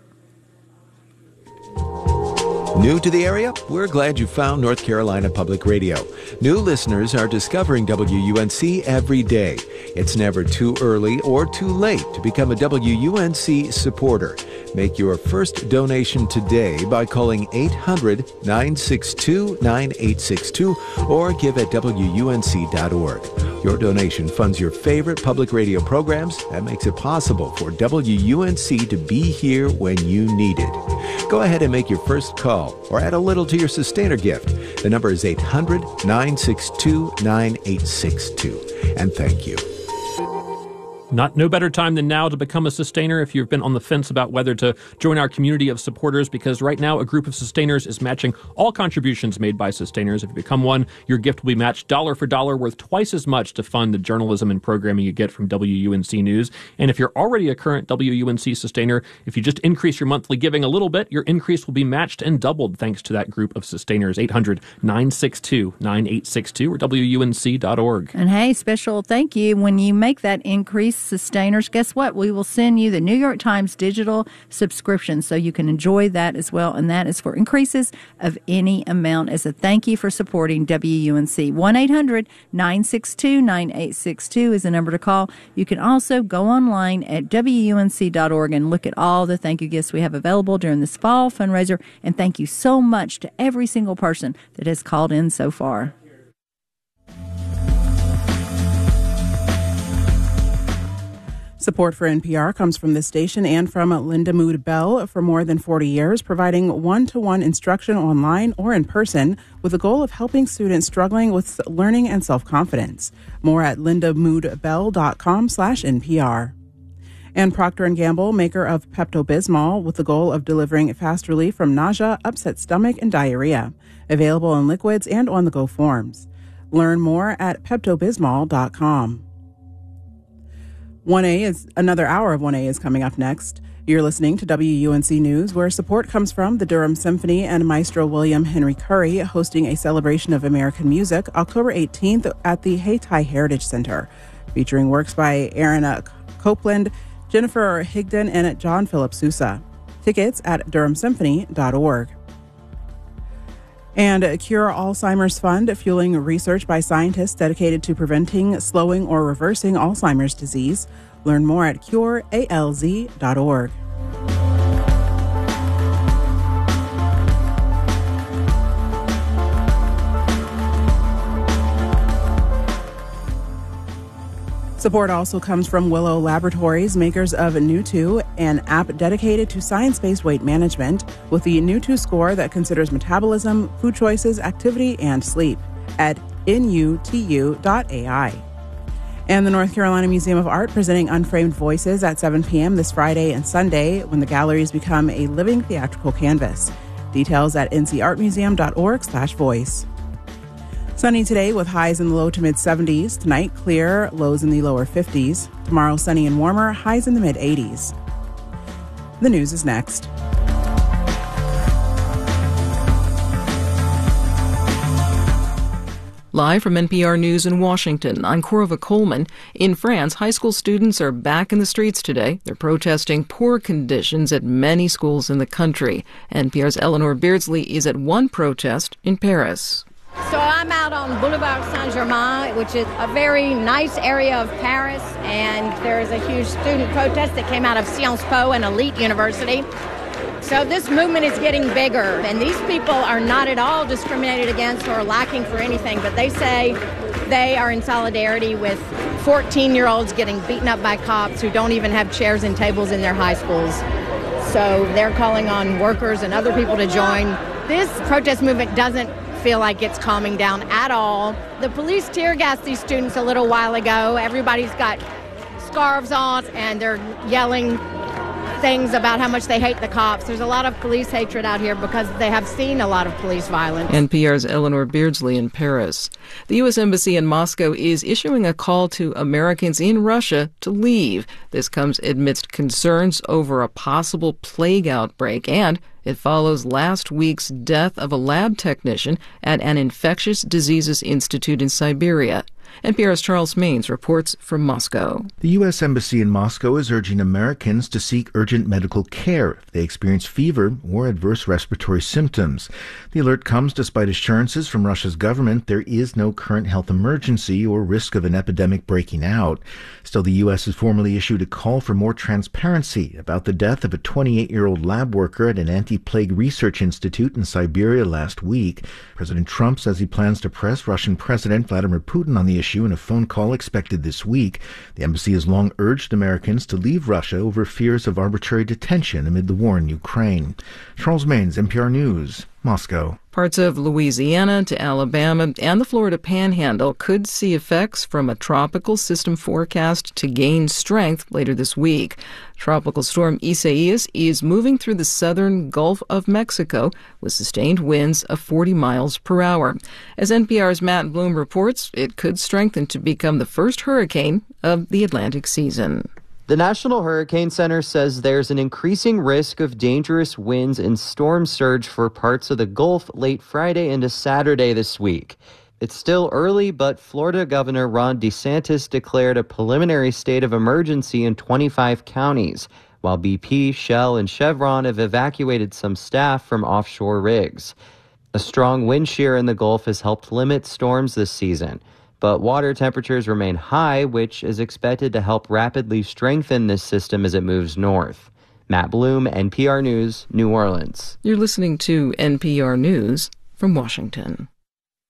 New to the area? We're glad you found North Carolina Public Radio. New listeners are discovering WUNC every day. It's never too early or too late to become a WUNC supporter. Make your first donation today by calling 800-962-9862 or give at WUNC.org. Your donation funds your favorite public radio programs and makes it possible for WUNC to be here when you need it. Go ahead and make your first call or add a little to your sustainer gift. The number is 800-962-9862. And thank you. No better time than now to become a sustainer if you've been on the fence about whether to join our community of supporters, because right now a group of sustainers is matching all contributions made by sustainers. If you become one, your gift will be matched dollar for dollar, worth twice as much to fund the journalism and programming you get from WUNC News. And if you're already a current WUNC sustainer, if you just increase your monthly giving a little bit, your increase will be matched and doubled thanks to that group of sustainers. 800-962-9862 or WUNC.org. And hey, special thank you when you make that increase, sustainers. Guess what? We will send you the New York Times digital subscription so you can enjoy that as well. And that is for increases of any amount as a thank you for supporting WUNC. 1-800-962-9862 is the number to call. You can also go online at WUNC.org and look at all the thank you gifts we have available during this fall fundraiser. And thank you so much to every single person that has called in so far. Support for NPR comes from this station and from Linda Mood Bell for more than 40 years, providing one-to-one instruction online or in person with the goal of helping students struggling with learning and self-confidence. More at lindamoodbell.com/NPR. And Procter & Gamble, maker of Pepto-Bismol, with the goal of delivering fast relief from nausea, upset stomach, and diarrhea. Available in liquids and on-the-go forms. Learn more at peptobismol.com. 1A is another hour of 1A is coming up next. You're listening to WUNC News, where support comes from the Durham Symphony and Maestro William Henry Curry, hosting a celebration of American music October 18th at the Hayti Heritage Center, featuring works by Aaron Copland, Jennifer Higdon, and John Philip Sousa. Tickets at durhamsymphony.org. And Cure Alzheimer's Fund, fueling research by scientists dedicated to preventing, slowing, or reversing Alzheimer's disease. Learn more at curealz.org. Support also comes from Willow Laboratories, makers of New2, an app dedicated to science-based weight management with the New2 score that considers metabolism, food choices, activity, and sleep at nutu.ai. And the North Carolina Museum of Art presenting Unframed Voices at 7 p.m. this Friday and Sunday when the galleries become a living theatrical canvas. Details at ncartmuseum.org/voice. Sunny today with highs in the low to mid 70s. Tonight, clear, lows in the lower 50s. Tomorrow, sunny and warmer, highs in the mid 80s. The news is next. Live from NPR News in Washington, I'm Corva Coleman. In France, high school students are back in the streets today. They're protesting poor conditions at many schools in the country. NPR's Eleanor Beardsley is at one protest in Paris. So I'm out on Boulevard Saint-Germain, which is a very nice area of Paris, and there is a huge student protest that came out of Sciences Po, an elite university. So this movement is getting bigger, and these people are not at all discriminated against or lacking for anything, but they say they are in solidarity with 14-year-olds getting beaten up by cops who don't even have chairs and tables in their high schools. So they're calling on workers and other people to join. This protest movement doesn't feel like it's calming down at all. The police tear gassed these students a little while ago. Everybody's got scarves on and they're yelling things about how much they hate the cops. There's a lot of police hatred out here because they have seen a lot of police violence. NPR's Eleanor Beardsley in Paris. The U.S. Embassy in Moscow is issuing a call to Americans in Russia to leave. This comes amidst concerns over a possible plague outbreak, and it follows last week's death of a lab technician at an infectious diseases institute in Siberia. NPR's Charles Maines reports from Moscow. The U.S. Embassy in Moscow is urging Americans to seek urgent medical care if they experience fever or adverse respiratory symptoms. The alert comes despite assurances from Russia's government there is no current health emergency or risk of an epidemic breaking out. Still, the U.S. has formally issued a call for more transparency about the death of a 28-year-old lab worker at an anti-plague research institute in Siberia last week. President Trump says he plans to press Russian President Vladimir Putin on the issue in a phone call expected this week. The embassy has long urged Americans to leave Russia over fears of arbitrary detention amid the war in Ukraine. Charles Maines, NPR News, Moscow. Parts of Louisiana to Alabama and the Florida Panhandle could see effects from a tropical system forecast to gain strength later this week. Tropical storm Isaias is moving through the southern Gulf of Mexico with sustained winds of 40 miles per hour. As NPR's Matt Bloom reports, it could strengthen to become the first hurricane of the Atlantic season. The National Hurricane Center says there's an increasing risk of dangerous winds and storm surge for parts of the Gulf late Friday into Saturday this week. It's still early, but Florida Governor Ron DeSantis declared a preliminary state of emergency in 25 counties, while BP, Shell, and Chevron have evacuated some staff from offshore rigs. A strong wind shear in the Gulf has helped limit storms this season. But water temperatures remain high, which is expected to help rapidly strengthen this system as it moves north. Matt Bloom, NPR News, New Orleans. You're listening to NPR News from Washington.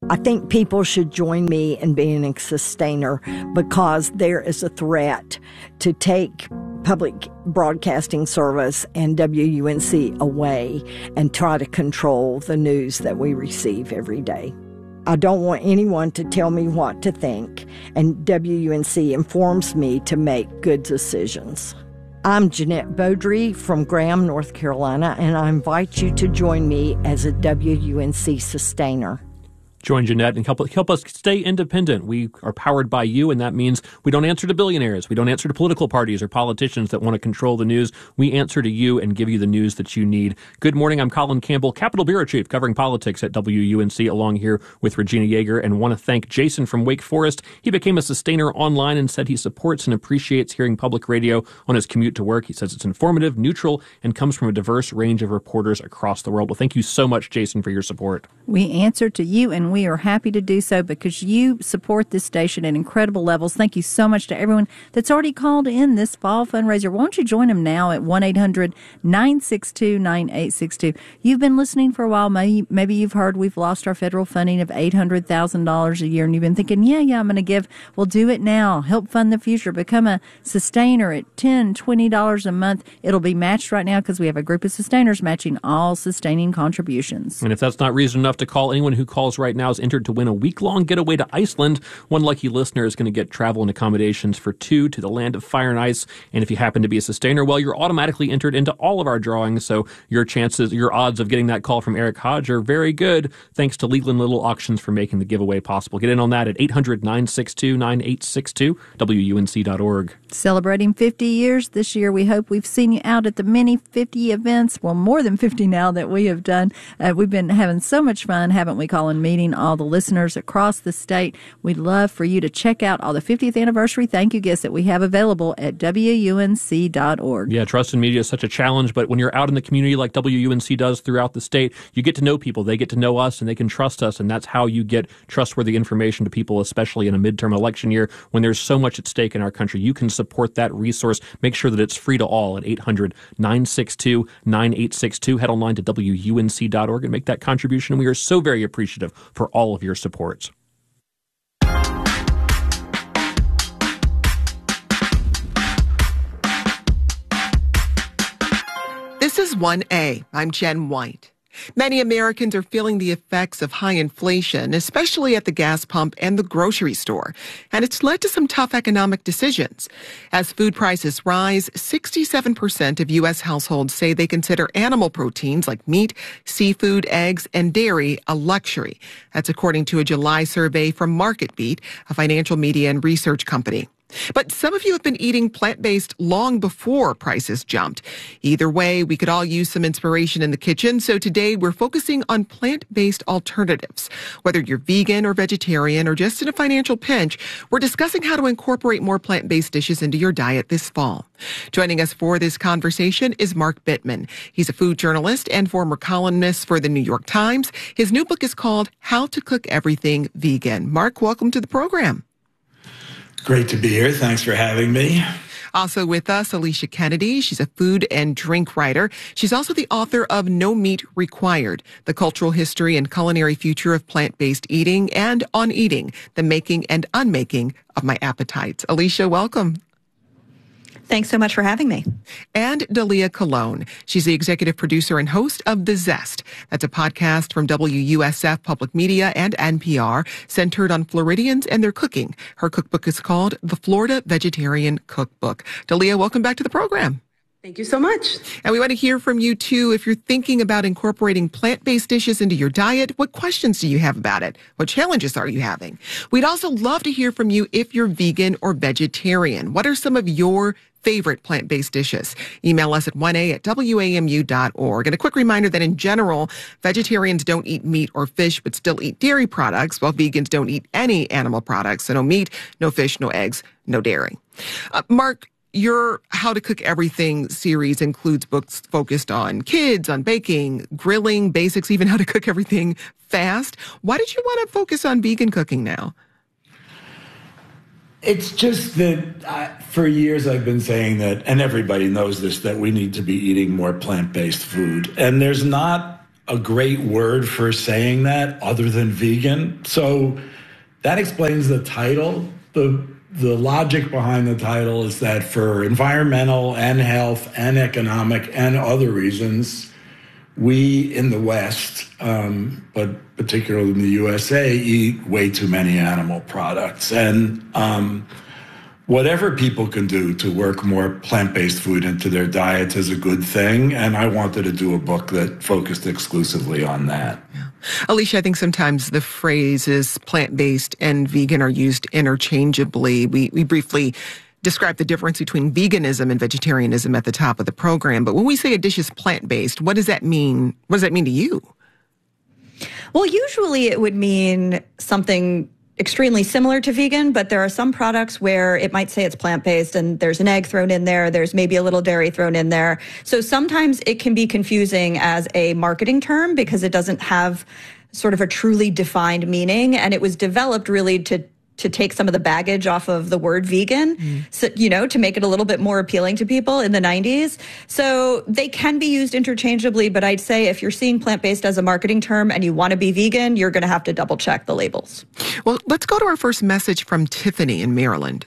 I think people should join me in being a sustainer because there is a threat to take public broadcasting service and WUNC away and try to control the news that we receive every day. I don't want anyone to tell me what to think, and WUNC informs me to make good decisions. I'm Jeanette Beaudry from Graham, North Carolina, and I invite you to join me as a WUNC sustainer. Join Jeanette and help us stay independent. We are powered by you, and that means we don't answer to billionaires. We don't answer to political parties or politicians that want to control the news. We answer to you and give you the news that you need. Good morning. I'm Colin Campbell, Capitol Bureau Chief, covering politics at WUNC, along here with Regina Yeager, and want to thank Jason from Wake Forest. He became a sustainer online and said he supports and appreciates hearing public radio on his commute to work. He says it's informative, neutral, and comes from a diverse range of reporters across the world. Well, thank you so much, Jason, for your support. We answer to you, and we are happy to do so because you support this station at incredible levels. Thank you so much to everyone that's already called in this fall fundraiser. Won't you join them now at 1-800-962-9862? You've been listening for a while. Maybe you've heard we've lost our federal funding of $800,000 a year, and you've been thinking, yeah, I'm going to give. Well, do it now. Help fund the future. Become a sustainer at $10, $20 a month. It'll be matched right now because we have a group of sustainers matching all sustaining contributions. And if that's not reason enough to call, anyone who calls right now is entered to win a week-long getaway to Iceland. One lucky listener is going to get travel and accommodations for two to the land of fire and ice. And if you happen to be a sustainer, well, you're automatically entered into all of our drawings. So your odds of getting that call from Eric Hodge are very good. Thanks to Leland Little Auctions for making the giveaway possible. Get in on that at 800-962-9862, WUNC.org. Celebrating 50 years this year. We hope we've seen you out at the many 50 events. Well, more than 50 now that we have done. We've been having so much fun, haven't we, Colin, meeting all the listeners across the state. We'd love for you to check out all the 50th anniversary thank you gifts that we have available at WUNC.org. Yeah, trust in media is such a challenge, but when you're out in the community like WUNC does throughout the state, you get to know people. They get to know us, and they can trust us, and that's how you get trustworthy information to people, especially in a midterm election year when there's so much at stake in our country. You can support that resource. Make sure that it's free to all at 800-962-9862. Head online to WUNC.org and make that contribution. We are so very appreciative for all of your support. This is 1A. I'm Jen White. Many Americans are feeling the effects of high inflation, especially at the gas pump and the grocery store, and it's led to some tough economic decisions. As food prices rise, 67% of U.S. households say they consider animal proteins like meat, seafood, eggs, and dairy a luxury. That's according to a July survey from MarketBeat, a financial media and research company. But some of you have been eating plant-based long before prices jumped. Either way, we could all use some inspiration in the kitchen, so today we're focusing on plant-based alternatives. Whether you're vegan or vegetarian or just in a financial pinch, we're discussing how to incorporate more plant-based dishes into your diet this fall. Joining us for this conversation is Mark Bittman. He's a food journalist and former columnist for the New York Times. His new book is called How to Cook Everything Vegan. Mark, welcome to the program. Great to be here. Thanks for having me. Also with us, Alicia Kennedy. She's a food and drink writer. She's also the author of No Meat Required, The Cultural History and Culinary Future of Plant-Based Eating, and On Eating, The Making and Unmaking of My Appetites. Alicia, welcome. Thanks so much for having me. And Dalia Colon. She's the executive producer and host of The Zest. That's a podcast from WUSF Public Media and NPR centered on Floridians and their cooking. Her cookbook is called The Florida Vegetarian Cookbook. Dalia, welcome back to the program. Thank you so much. And we want to hear from you, too. If you're thinking about incorporating plant-based dishes into your diet, what questions do you have about it? What challenges are you having? We'd also love to hear from you if you're vegan or vegetarian. What are some of your favorite plant-based dishes? Email us at 1a@wamu.org. And a quick reminder that in general, vegetarians don't eat meat or fish, but still eat dairy products, while vegans don't eat any animal products. So no meat, no fish, no eggs, no dairy. Mark, your How to Cook Everything series includes books focused on kids, on baking, grilling, basics, even how to cook everything fast. Why did you want to focus on vegan cooking now? It's just that for years I've been saying that, and everybody knows this, that we need to be eating more plant-based food. And there's not a great word for saying that other than vegan. So that explains the title. The logic behind the title is that for environmental and health and economic and other reasons, we in the West, but particularly in the USA, eat way too many animal products. And whatever people can do to work more plant-based food into their diets is a good thing. And I wanted to do a book that focused exclusively on that. Yeah. Alicia, I think sometimes the phrases plant-based and vegan are used interchangeably. We briefly described the difference between veganism and vegetarianism at the top of the program. But when we say a dish is plant-based, what does that mean? What does that mean to you? Well, usually it would mean something extremely similar to vegan, but there are some products where it might say it's plant-based and there's an egg thrown in there, there's maybe a little dairy thrown in there. So sometimes it can be confusing as a marketing term because it doesn't have sort of a truly defined meaning, and it was developed really to take some of the baggage off of the word vegan, so, to make it a little bit more appealing to people in the 90s. So they can be used interchangeably, but I'd say if you're seeing plant-based as a marketing term and you want to be vegan, you're going to have to double check the labels. Well, let's go to our first message from Tiffany in Maryland.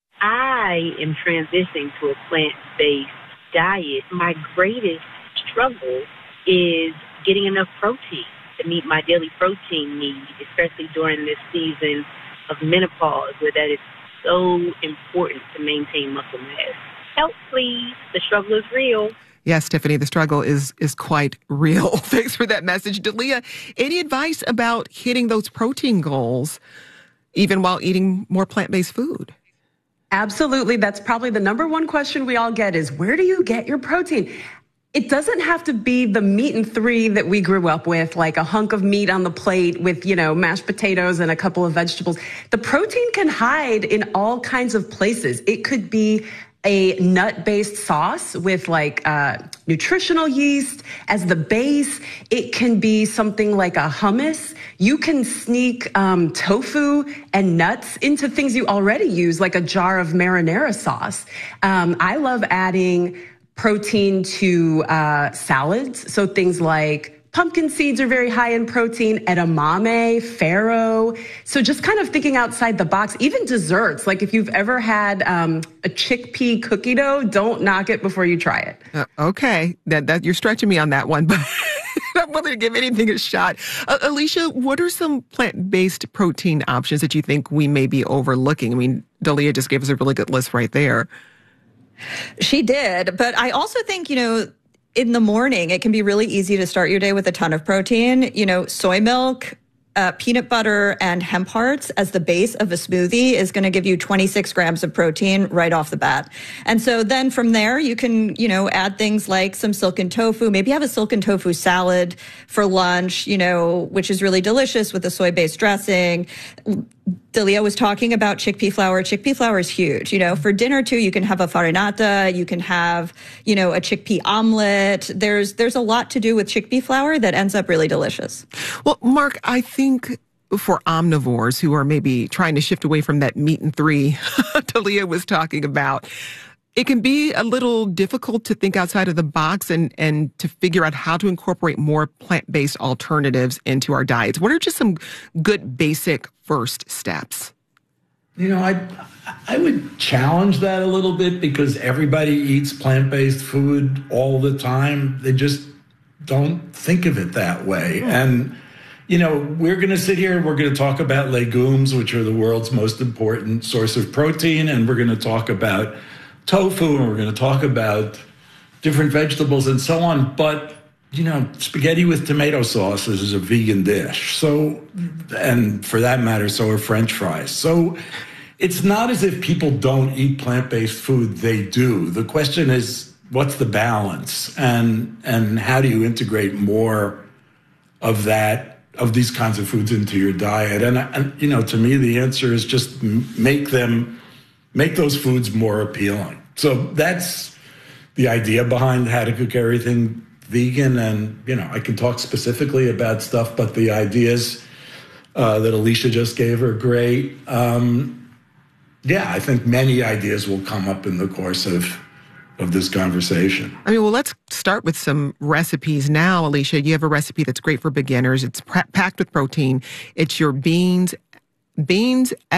I am transitioning to a plant-based diet. My greatest struggle is getting enough protein to meet my daily protein need, especially during this season of menopause, where that is so important to maintain muscle mass. Help, please. The struggle is real. Yes, Tiffany, the struggle is quite real. Thanks for that message. Dalia, any advice about hitting those protein goals, even while eating more plant-based food? Absolutely. That's probably the number one question we all get is, where do you get your protein? It doesn't have to be the meat and three that we grew up with, like a hunk of meat on the plate with, mashed potatoes and a couple of vegetables. The protein can hide in all kinds of places. It could be a nut-based sauce with nutritional yeast as the base. It can be something like a hummus. You can sneak tofu and nuts into things you already use, like a jar of marinara sauce. I love adding protein to salads. So things like pumpkin seeds are very high in protein, edamame, farro. So just kind of thinking outside the box, even desserts. Like if you've ever had a chickpea cookie dough, don't knock it before you try it. Okay, that you're stretching me on that one, but I'm willing to give anything a shot. Alicia, what are some plant-based protein options that you think we may be overlooking? I mean, Dalia just gave us a really good list right there. She did. But I also think, in the morning, it can be really easy to start your day with a ton of protein. Soy milk, peanut butter, and hemp hearts as the base of a smoothie is going to give you 26 grams of protein right off the bat. And so then from there, you can, add things like some silken tofu. Maybe have a silken tofu salad for lunch, which is really delicious with a soy-based dressing. Dalia was talking about chickpea flour. Chickpea flour is huge. For dinner too, you can have a farinata, you can have, a chickpea omelet. There's a lot to do with chickpea flour that ends up really delicious. Well, Mark, I think for omnivores who are maybe trying to shift away from that meat and three Dalia was talking about, it can be a little difficult to think outside of the box and to figure out how to incorporate more plant-based alternatives into our diets. What are just some good basic first steps? I would challenge that a little bit because everybody eats plant-based food all the time. They just don't think of it that way. And, we're going to sit here and we're going to talk about legumes, which are the world's most important source of protein. And we're going to talk about tofu, and we're going to talk about different vegetables and so on. But, spaghetti with tomato sauce is a vegan dish. So, and for that matter, so are French fries. So it's not as if people don't eat plant-based food. They do. The question is, what's the balance? And how do you integrate more of these kinds of foods into your diet? And to me, the answer is just make those foods more appealing. So that's the idea behind how to cook everything vegan. And, I can talk specifically about stuff, but the ideas that Alicia just gave are great. I think many ideas will come up in the course of this conversation. Let's start with some recipes now. Alicia, you have a recipe that's great for beginners. It's packed with protein. It's your beans,